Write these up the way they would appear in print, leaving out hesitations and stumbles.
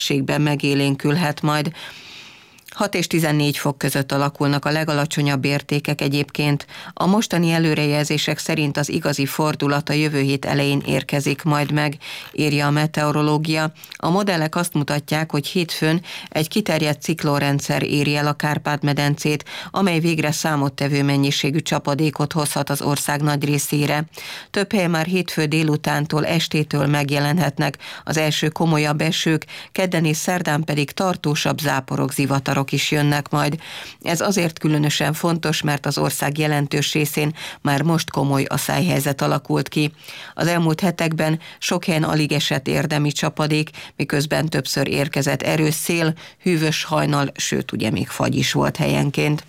megélénkülhet majd. 6 és 14 fok között alakulnak a legalacsonyabb értékek egyébként. A mostani előrejelzések szerint az igazi fordulat a jövő hét elején érkezik majd meg, írja a meteorológia. A modellek azt mutatják, hogy hétfőn egy kiterjedt ciklonrendszer éri el a Kárpát-medencét, amely végre számottevő mennyiségű csapadékot hozhat az ország nagy részére. Több helyen már hétfő délutántól, estétől megjelenhetnek az első komolyabb esők, kedden és szerdán pedig tartósabb záporok, zivatarok is jönnek majd. Ez azért különösen fontos, mert az ország jelentős részén már most komoly aszályhelyzet alakult ki. Az elmúlt hetekben sok helyen alig esett érdemi csapadék, miközben többször érkezett erős szél, hűvös hajnal, sőt ugye még fagy is volt helyenként.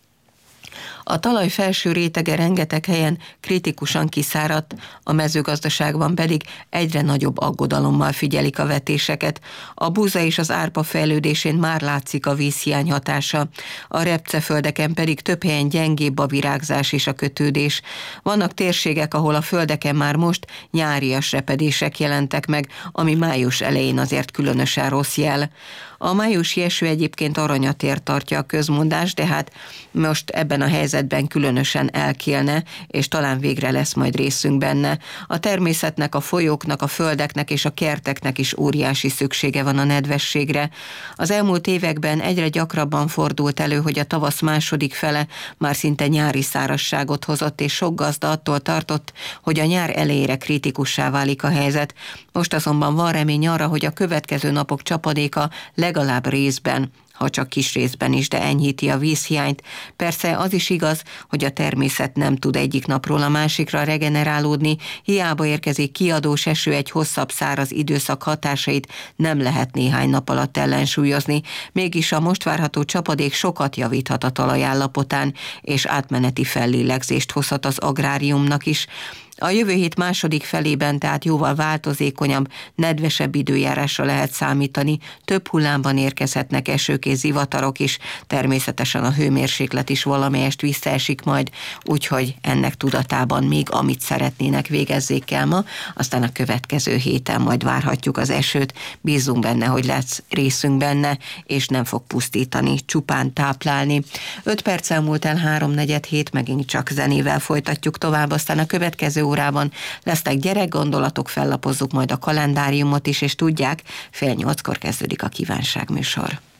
A talaj felső rétege rengeteg helyen kritikusan kiszáradt, a mezőgazdaságban pedig egyre nagyobb aggodalommal figyelik a vetéseket. A búza és az árpa fejlődésén már látszik a vízhiány hatása, a repceföldeken pedig több helyen gyengébb a virágzás és a kötődés. Vannak térségek, ahol a földeken már most nyárias repedések jelentek meg, ami május elején azért különösen rossz jel. A májusi eső egyébként aranyatért tartja a közmondás, de hát most ebben a helyzetben különösen elkélne, és talán végre lesz majd részünk benne. A természetnek, a folyóknak, a földeknek és a kerteknek is óriási szüksége van a nedvességre. Az elmúlt években egyre gyakrabban fordult elő, hogy a tavasz második fele már szinte nyári szárazságot hozott, és sok gazda attól tartott, hogy a nyár elejére kritikussá válik a helyzet. Most azonban van remény arra, hogy a következő napok csapadéka legalább részben, ha csak kis részben is, de enyhíti a vízhiányt. Persze az is igaz, hogy a természet nem tud egyik napról a másikra regenerálódni, hiába érkezik kiadós eső, egy hosszabb száraz időszak hatásait nem lehet néhány nap alatt ellensúlyozni, mégis a most várható csapadék sokat javíthat a talajállapotán, és átmeneti fellélegzést hozhat az agráriumnak is. A jövő hét második felében tehát jóval változékonyabb, nedvesebb időjárásra lehet számítani, több hullámban érkezhetnek esők és zivatarok is, természetesen a hőmérséklet is valamelyest visszaesik majd, úgyhogy ennek tudatában még amit szeretnének végezzék el ma, aztán a következő héten majd várhatjuk az esőt, bízunk benne, hogy lesz részünk benne, és nem fog pusztítani, csupán táplálni. 5 perccel múlt el 3:47, megint csak zenével folytatjuk tovább, aztán a következő órában lesznek gyerekgondolatok, fellapozzuk majd a kalendáriumot is, és tudják, 7:30 kezdődik a kívánságműsor.